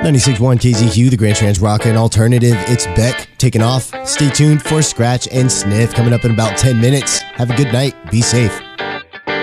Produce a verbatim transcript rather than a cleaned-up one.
ninety-six point one K Z Q, the Grand Trans Rock and Alternative. It's Beck taking off. Stay tuned for Scratch and Sniff coming up in about ten minutes. Have a good night. Be safe.